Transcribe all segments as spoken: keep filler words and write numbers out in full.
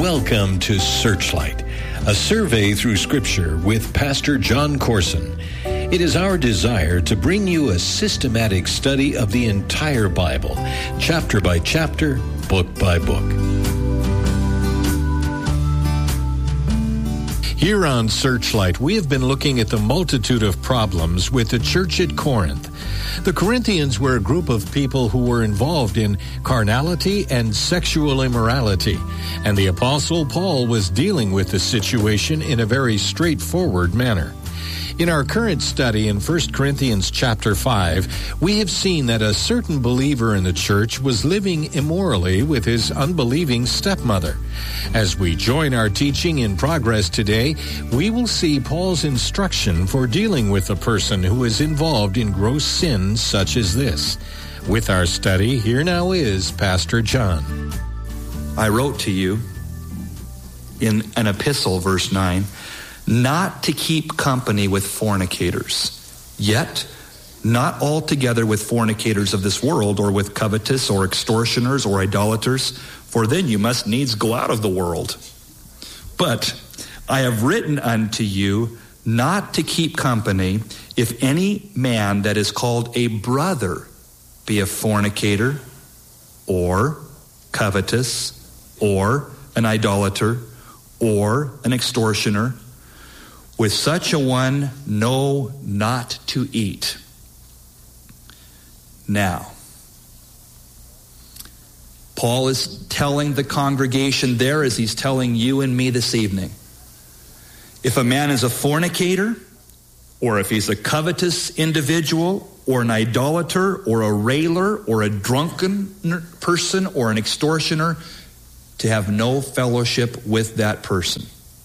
Welcome to Searchlight, a survey through Scripture with Pastor John Corson. It is our desire to bring you a systematic study of the entire Bible, chapter by chapter, book by book. Here on Searchlight, we have been looking at the multitude of problems with the church at Corinth. The Corinthians were a group of people who were involved in carnality and sexual immorality, and the Apostle Paul was dealing with the situation in a very straightforward manner. In our current study in First Corinthians chapter five, we have seen that a certain believer in the church was living immorally with his unbelieving stepmother. As we join our teaching in progress today, we will see Paul's instruction for dealing with a person who is involved in gross sin such as this. With our study, here now is Pastor John. I wrote to you in an epistle, verse nine, not to keep company with fornicators, yet not altogether with fornicators of this world, or with covetous, or extortioners, or idolaters, for then you must needs go out of the world. But I have written unto you not to keep company, if any man that is called a brother be a fornicator, or covetous, or an idolater, or an extortioner. With such a one, know not to eat. Now, Paul is telling the congregation there, as he's telling you and me this evening, if a man is a fornicator, or if he's a covetous individual, or an idolater, or a railer, or a drunken person, or an extortioner, to have no fellowship with that person.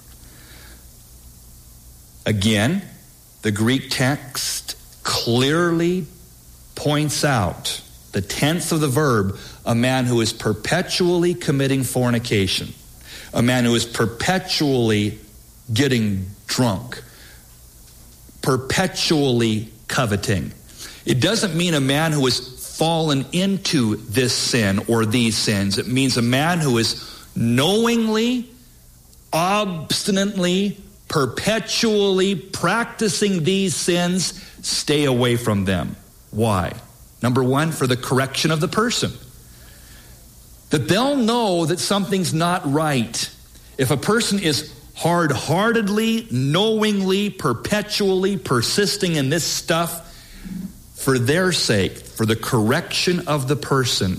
Again, the Greek text clearly points out the tense of the verb, a man who is perpetually committing fornication, a man who is perpetually getting drunk, perpetually coveting. It doesn't mean a man who has fallen into this sin or these sins. It means a man who is knowingly, obstinately, perpetually practicing these sins. Stay away from them. Why? Number one, for the correction of the person. That they'll know that something's not right. If a person is hard-heartedly, knowingly, perpetually persisting in this stuff, for their sake, for the correction of the person,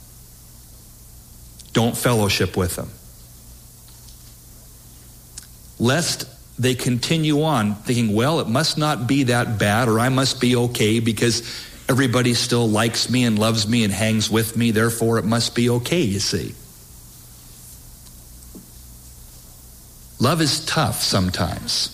don't fellowship with them. Lest they continue on thinking, well, it must not be that bad, or I must be okay because everybody still likes me and loves me and hangs with me, therefore it must be okay, you see. Love is tough sometimes.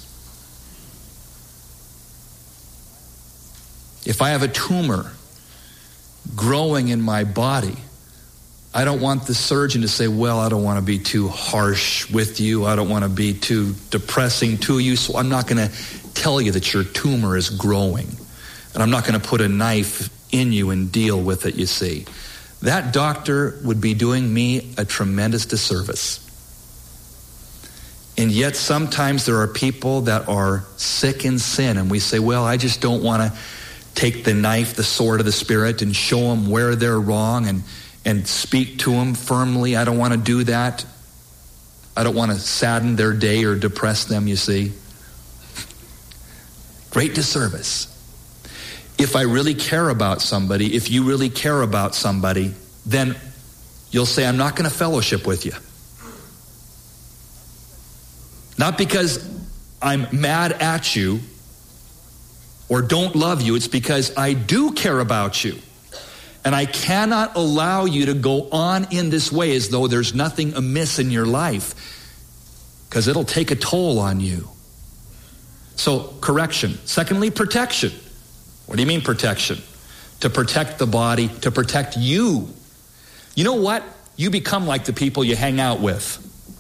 If I have a tumor growing in my body, I don't want the surgeon to say, well, I don't want to be too harsh with you. I don't want to be too depressing to you. So I'm not going to tell you that your tumor is growing. And I'm not going to put a knife in you and deal with it, you see. That doctor would be doing me a tremendous disservice. And yet sometimes there are people that are sick in sin. And we say, well, I just don't want to take the knife, the sword of the Spirit, and show them where they're wrong and and speak to them firmly. I don't want to do that. I don't want to sadden their day or depress them, you see. Great disservice. If I really care about somebody, if you really care about somebody, then you'll say, I'm not going to fellowship with you. Not because I'm mad at you or don't love you. It's because I do care about you. And I cannot allow you to go on in this way as though there's nothing amiss in your life, because it'll take a toll on you. So, correction. Secondly, protection. What do you mean protection? To protect the body, to protect you. You know what? You become like the people you hang out with.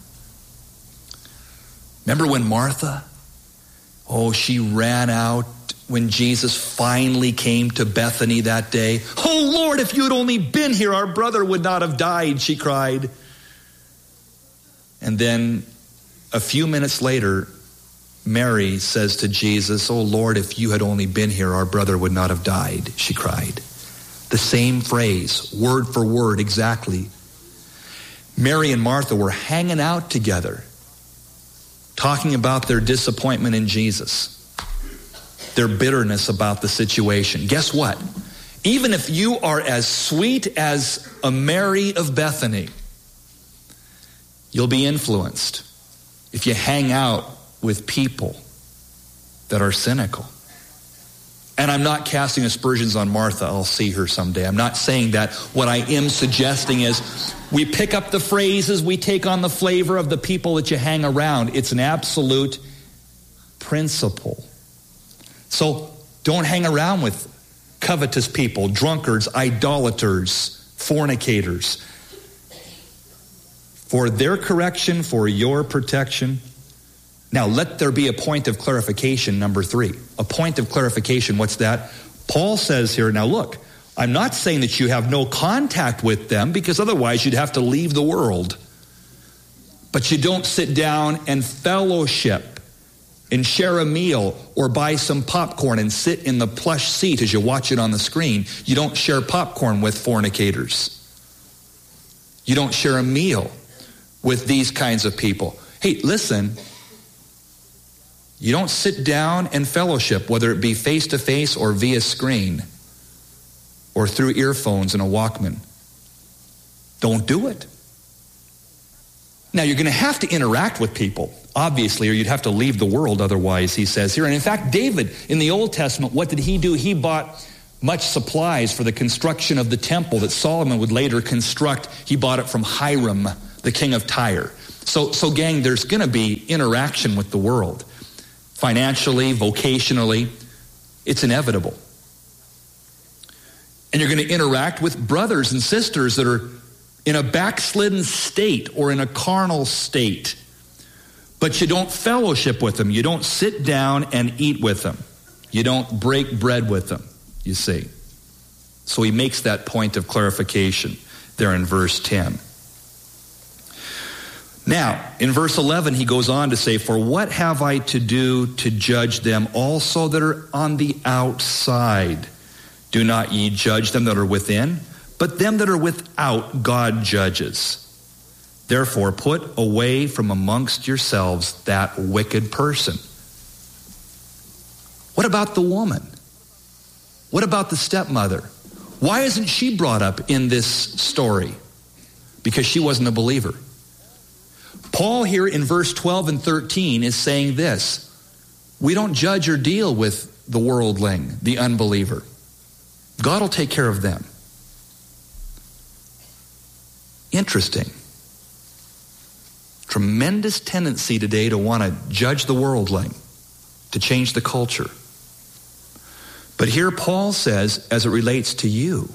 Remember when Martha? Oh, she ran out when Jesus finally came to Bethany that day. Oh, Lord, if you had only been here, our brother would not have died, she cried. And then a few minutes later, Mary says to Jesus, "Oh Lord, if you had only been here, our brother would not have died," she cried. The same phrase, word for word, exactly. Mary and Martha were hanging out together, talking about their disappointment in Jesus, their bitterness about the situation. Guess what? Even if you are as sweet as a Mary of Bethany, you'll be influenced if you hang out with people that are cynical. And I'm not casting aspersions on Martha. I'll see her someday. I'm not saying that. What I am suggesting is we pick up the phrases, we take on the flavor of the people that you hang around. It's an absolute principle. So don't hang around with covetous people, drunkards, idolaters, fornicators. For their correction, for your protection. Now, let there be a point of clarification, number three. A point of clarification, what's that? Paul says here, now look, I'm not saying that you have no contact with them, because otherwise you'd have to leave the world. But you don't sit down and fellowship and share a meal or buy some popcorn and sit in the plush seat as you watch it on the screen. You don't share popcorn with fornicators. You don't share a meal with these kinds of people. Hey, listen, you don't sit down and fellowship, whether it be face-to-face or via screen or through earphones and a Walkman. Don't do it. Now, you're going to have to interact with people, obviously, or you'd have to leave the world otherwise, he says here. And in fact, David, in the Old Testament, what did he do? He bought much supplies for the construction of the temple that Solomon would later construct. He bought it from Hiram, the king of Tyre. So, so gang, there's going to be interaction with the world. Financially, vocationally, it's inevitable. And you're going to interact with brothers and sisters that are in a backslidden state or in a carnal state. But you don't fellowship with them. You don't sit down and eat with them. You don't break bread with them, you see. So he makes that point of clarification there in verse ten. Now, in verse eleven, he goes on to say, "For what have I to do to judge them also that are on the outside? Do not ye judge them that are within, but them that are without God judges. Therefore, put away from amongst yourselves that wicked person." What about the woman? What about the stepmother? Why isn't she brought up in this story? Because she wasn't a believer. Paul here in verse twelve and thirteen is saying this: we don't judge or deal with the worldling, the unbeliever. God will take care of them. Interesting. Tremendous tendency today to want to judge the worldling, to change the culture. But here Paul says, as it relates to you,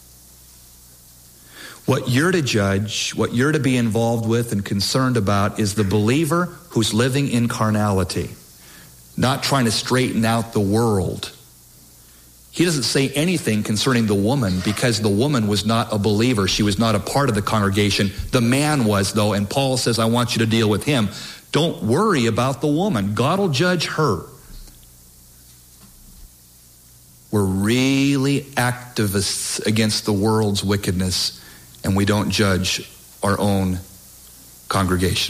what you're to judge, what you're to be involved with and concerned about is the believer who's living in carnality, not trying to straighten out the world. He doesn't say anything concerning the woman because the woman was not a believer. She was not a part of the congregation. The man was, though, and Paul says, I want you to deal with him. Don't worry about the woman. God will judge her. We're really activists against the world's wickedness, and we don't judge our own congregation.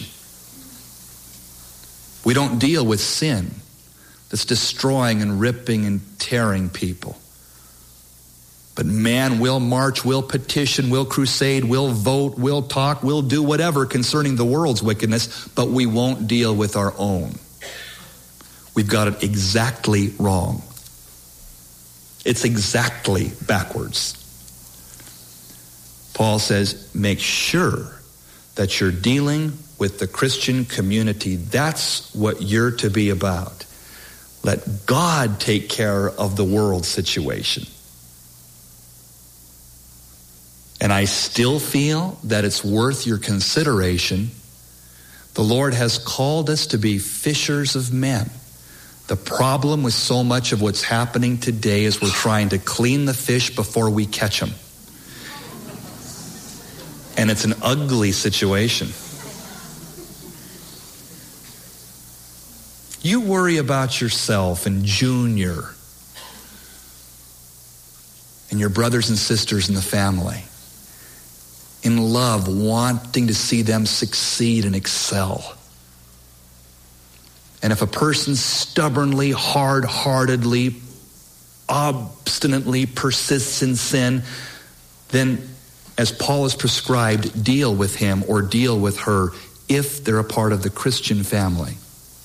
We don't deal with sin that's destroying and ripping and tearing people. But man, we'll march, we'll petition, we'll crusade, we'll vote, we'll talk, we'll do whatever concerning the world's wickedness, but we won't deal with our own. We've got it exactly wrong. It's exactly backwards. Paul says, make sure that you're dealing with the Christian community. That's what you're to be about. Let God take care of the world situation. And I still feel that it's worth your consideration. The Lord has called us to be fishers of men. The problem with so much of what's happening today is we're trying to clean the fish before we catch them. And it's an ugly situation. You worry about yourself and Junior and your brothers and sisters in the family, in love, wanting to see them succeed and excel. And if a person stubbornly, hard-heartedly, obstinately persists in sin, then, as Paul has prescribed, deal with him or deal with her if they're a part of the Christian family.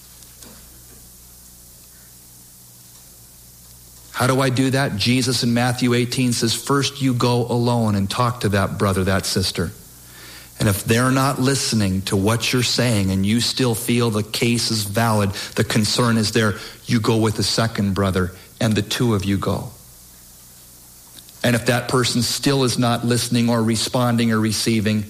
How do I do that? Jesus in Matthew eighteen says, first you go alone and talk to that brother, that sister. And if they're not listening to what you're saying and you still feel the case is valid, the concern is there, you go with the second brother and the two of you go. And if that person still is not listening or responding or receiving,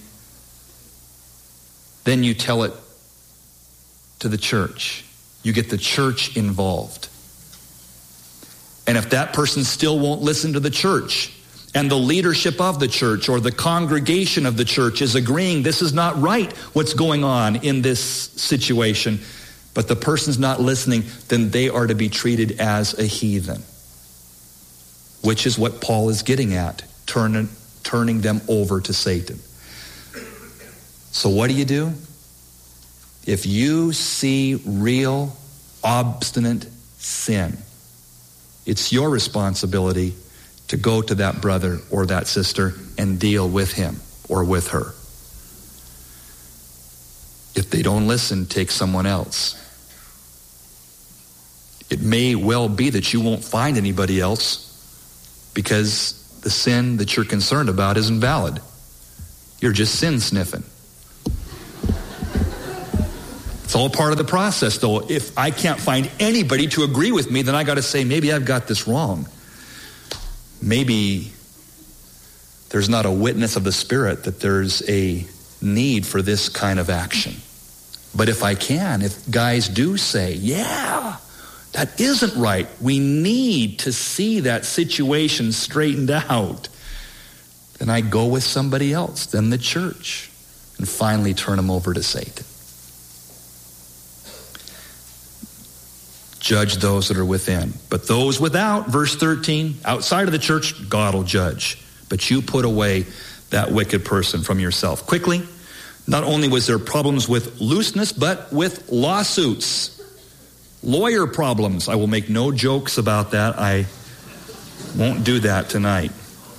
then you tell it to the church. You get the church involved. And if that person still won't listen to the church, and the leadership of the church or the congregation of the church is agreeing this is not right what's going on in this situation, but the person's not listening, then they are to be treated as a heathen, which is what Paul is getting at, turn, turning them over to Satan. So what do you do? If you see real, obstinate sin, it's your responsibility to go to that brother or that sister and deal with him or with her. If they don't listen, take someone else. It may well be that you won't find anybody else because the sin that you're concerned about isn't valid. You're just sin sniffing. It's all part of the process, though. If I can't find anybody to agree with me, then I got to say, maybe I've got this wrong. Maybe there's not a witness of the Spirit that there's a need for this kind of action. But if I can, if guys do say, yeah, that isn't right, we need to see that situation straightened out, then I go with somebody else, then the church, and finally turn them over to Satan. Judge those that are within. But those without, verse thirteen, outside of the church, God will judge. But you put away that wicked person from yourself. Quickly, not only was there problems with looseness, but with lawsuits. Lawyer problems. I will make no jokes about that. I won't do that tonight.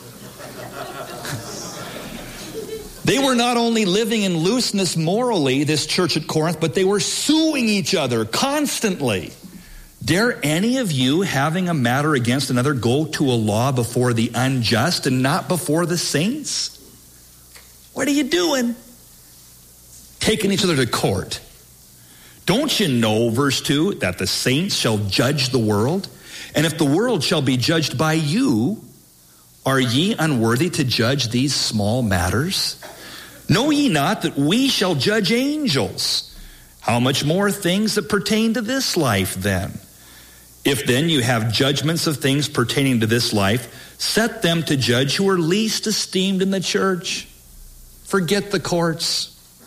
They were not only living in looseness morally, this church at Corinth, but they were suing each other constantly. Dare any of you, having a matter against another, go to a law before the unjust and not before the saints? What are you doing? Taking each other to court. Don't you know, verse two, that the saints shall judge the world? And if the world shall be judged by you, are ye unworthy to judge these small matters? Know ye not that we shall judge angels? How much more things that pertain to this life then? If then you have judgments of things pertaining to this life, set them to judge who are least esteemed in the church. Forget the courts.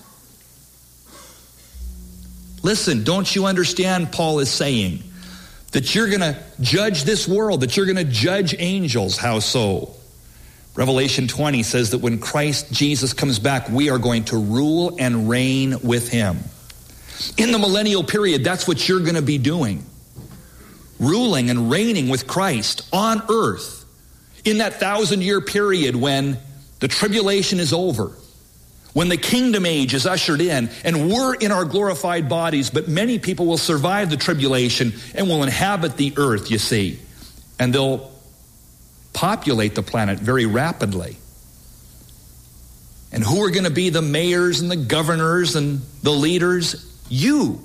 Listen, don't you understand, Paul is saying, that you're going to judge this world, that you're going to judge angels? How so? Revelation twenty says that when Christ Jesus comes back, we are going to rule and reign with him. In the millennial period, that's what you're going to be doing. Ruling and reigning with Christ on earth in that thousand-year period when the tribulation is over, when the kingdom age is ushered in, and we're in our glorified bodies, but many people will survive the tribulation and will inhabit the earth, you see, and they'll populate the planet very rapidly. And who are going to be the mayors and the governors and the leaders? You.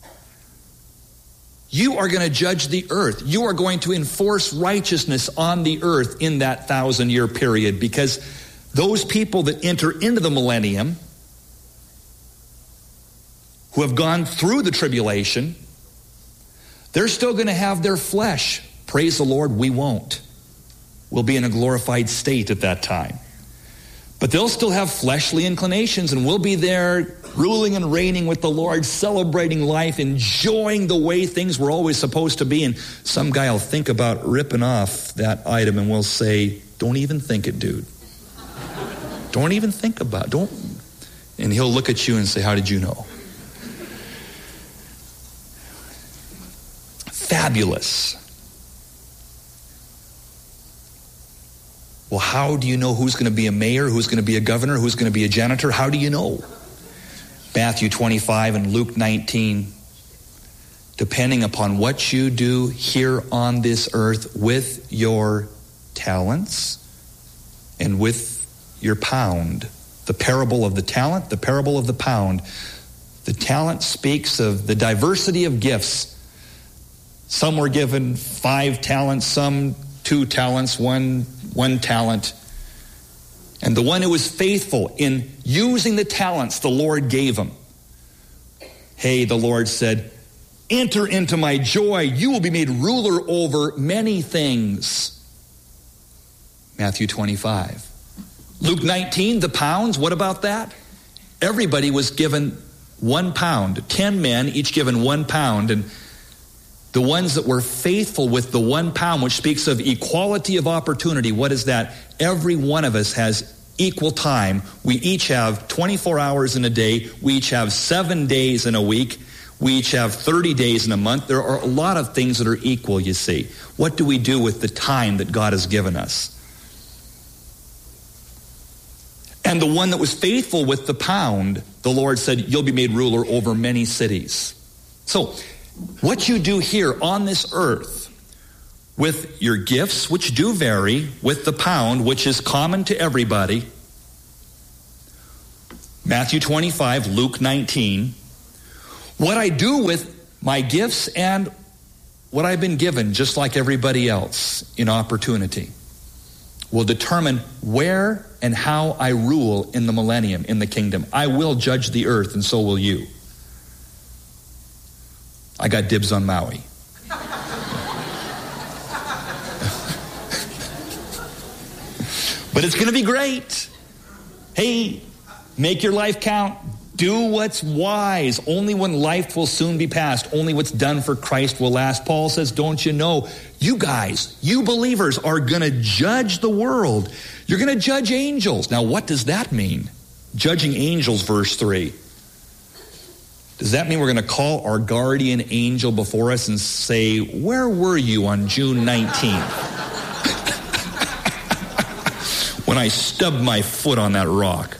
You are going to judge the earth. You are going to enforce righteousness on the earth in that thousand-year period, because those people that enter into the millennium, who have gone through the tribulation, they're still going to have their flesh. Praise the Lord, we won't. We'll be in a glorified state at that time. But they'll still have fleshly inclinations, and we'll be there ruling and reigning with the Lord, celebrating life, enjoying the way things were always supposed to be. And some guy will think about ripping off that item, and we'll say, don't even think it, dude. Don't even think about it. Don't. And he'll look at you and say, how did you know? Fabulous. Well, how do you know who's going to be a mayor, who's going to be a governor, who's going to be a janitor? How do you know? Matthew twenty-five and Luke nineteen. Depending upon what you do here on this earth with your talents and with your pound. The parable of the talent, the parable of the pound. The talent speaks of the diversity of gifts. Some were given five talents, some two talents, one one talent. And the one who was faithful in using the talents the Lord gave him. Hey, the Lord said, enter into my joy. You will be made ruler over many things. Matthew twenty-five. Luke nineteen, the pounds, what about that? Everybody was given one pound. Ten men, each given one pound. And the ones that were faithful with the one pound, which speaks of equality of opportunity, what is that? Every one of us has equal time. We each have twenty-four hours in a day. We each have seven days in a week. We each have thirty days in a month. There are a lot of things that are equal, you see. What do we do with the time that God has given us? And the one that was faithful with the pound, the Lord said, you'll be made ruler over many cities. So, what you do here on this earth with your gifts, which do vary, with the pound, which is common to everybody, Matthew twenty-five, Luke nineteen, what I do with my gifts and what I've been given, just like everybody else in opportunity, will determine where and how I rule in the millennium, in the kingdom. I will judge the earth, and so will you. I got dibs on Maui. But it's going to be great. Hey, make your life count. Do what's wise. Only when life will soon be past. Only what's done for Christ will last. Paul says, don't you know, you guys, you believers are going to judge the world. You're going to judge angels. Now, what does that mean? Judging angels, verse three. Does that mean we're going to call our guardian angel before us and say, where were you on June nineteenth? When I stubbed my foot on that rock.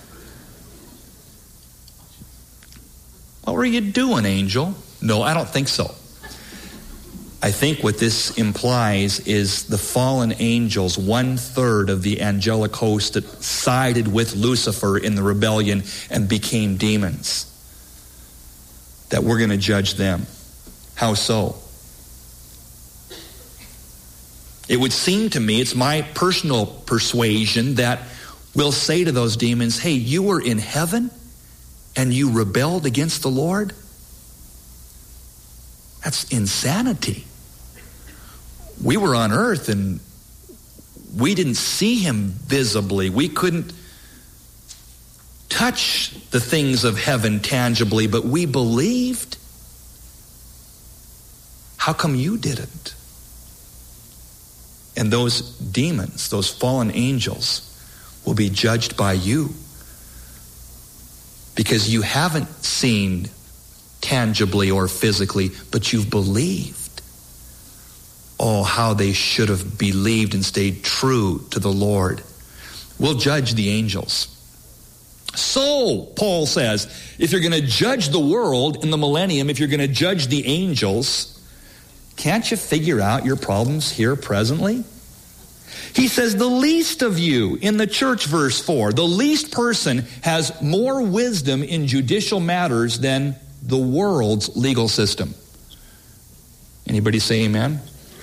What were you doing, angel? No, I don't think so. I think what this implies is the fallen angels, one third of the angelic host that sided with Lucifer in the rebellion and became demons. That we're going to judge them. How so? It would seem to me, it's my personal persuasion, that we'll say to those demons, hey, you were in heaven and you rebelled against the Lord? That's insanity. We were on earth and we didn't see him visibly. We couldn't touch the things of heaven tangibly, but we believed. How come you didn't? And those demons, those fallen angels, will be judged by you because you haven't seen tangibly or physically, but you've believed. Oh, how they should have believed and stayed true to the Lord. We'll judge the angels. So, Paul says, if you're going to judge the world in the millennium, if you're going to judge the angels, can't you figure out your problems here presently? He says, the least of you in the church, verse four, the least person has more wisdom in judicial matters than the world's legal system. Anybody say amen?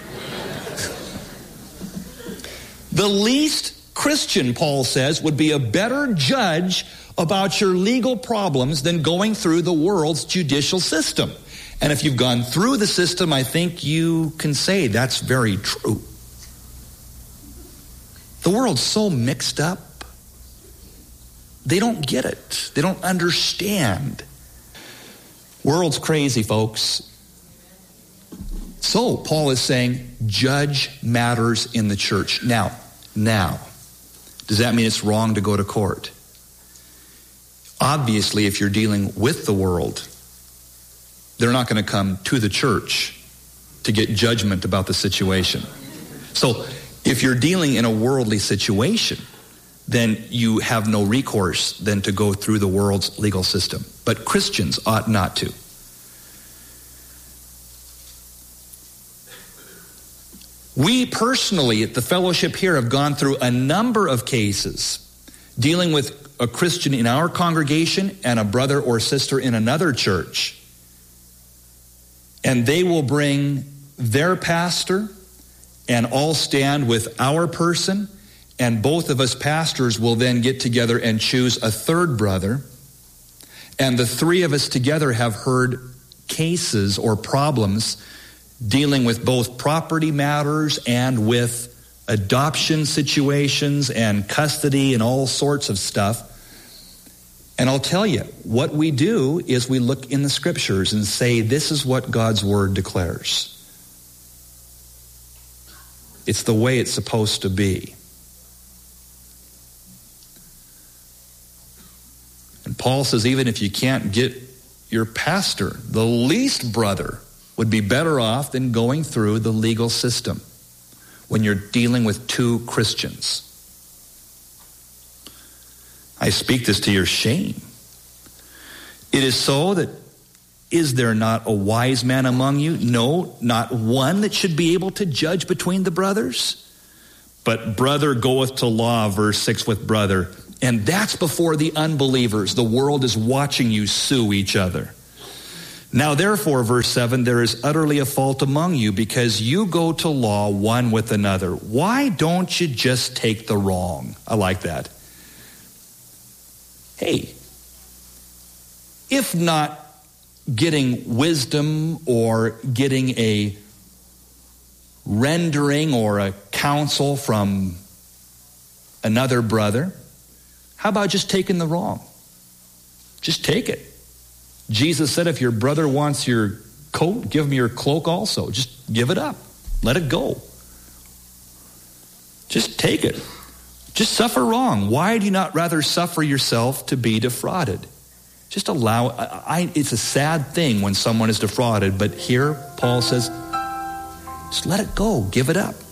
The least Christian, Paul says, would be a better judge about your legal problems than going through the world's judicial system. And if you've gone through the system, I think you can say that's very true. The world's so mixed up. they don't get it. They don't understand. World's crazy, folks. So Paul is saying, judge matters in the church. Now, now, does that mean it's wrong to go to court? Obviously, if you're dealing with the world, they're not going to come to the church to get judgment about the situation. So if you're dealing in a worldly situation, then you have no recourse than to go through the world's legal system. But Christians ought not to. We personally at the fellowship here have gone through a number of cases dealing with a Christian in our congregation and a brother or sister in another church. And they will bring their pastor and all stand with our person, and both of us pastors will then get together and choose a third brother. And the three of us together have heard cases or problems dealing with both property matters and with adoption situations and custody and all sorts of stuff. And I'll tell you, what we do is we look in the scriptures and say, this is what God's word declares. It's the way it's supposed to be. And Paul says, even if you can't get your pastor, the least brother would be better off than going through the legal system when you're dealing with two Christians. I speak this to your shame. It is so that, is there not a wise man among you? No, not one that should be able to judge between the brothers. But brother goeth to law, verse six, with brother. And that's before the unbelievers. The world is watching you sue each other. Now therefore, verse seven, there is utterly a fault among you because you go to law one with another. Why don't you just take the wrong? I like that. Hey, if not getting wisdom or getting a rendering or a counsel from another brother, how about just taking the wrong? Just take it. Jesus said, if your brother wants your coat, give him your cloak also. Just give it up. Let it go. Just take it. Just suffer wrong. Why do you not rather suffer yourself to be defrauded? Just allow, I, I, it's a sad thing when someone is defrauded, but here Paul says, just let it go. Give it up.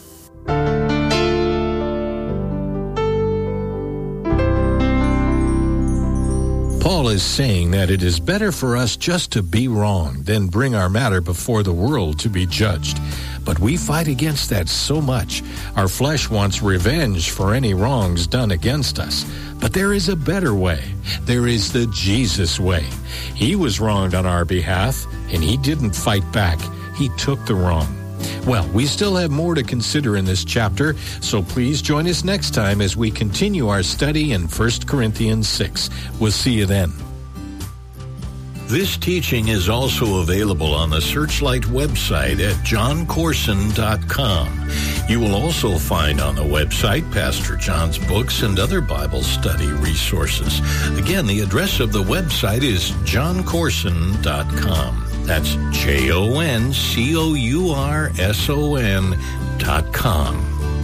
Paul is saying that it is better for us just to be wrong than bring our matter before the world to be judged. But we fight against that so much. Our flesh wants revenge for any wrongs done against us. But there is a better way. There is the Jesus way. He was wronged on our behalf, and he didn't fight back. He took the wrong. Well, we still have more to consider in this chapter, so please join us next time as we continue our study in First Corinthians six. We'll see you then. This teaching is also available on the Searchlight website at john corson dot com. You will also find on the website Pastor John's books and other Bible study resources. Again, the address of the website is john corson dot com. That's J O N C O U R S O N dot com.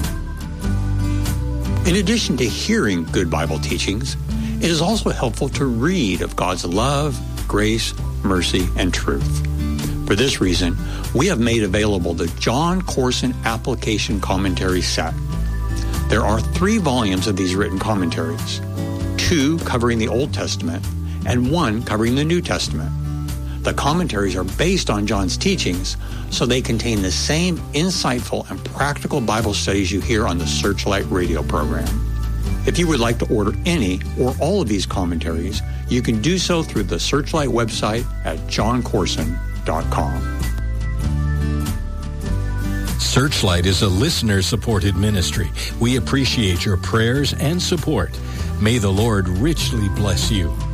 In addition to hearing good Bible teachings, it is also helpful to read of God's love, grace, mercy, and truth. For this reason, we have made available the John Corson Application Commentary Set. There are three volumes of these written commentaries, two covering the Old Testament and one covering the New Testament. The commentaries are based on John's teachings, so they contain the same insightful and practical Bible studies you hear on the Searchlight radio program. If you would like to order any or all of these commentaries, you can do so through the Searchlight website at john corson dot com. Searchlight is a listener-supported ministry. We appreciate your prayers and support. May the Lord richly bless you.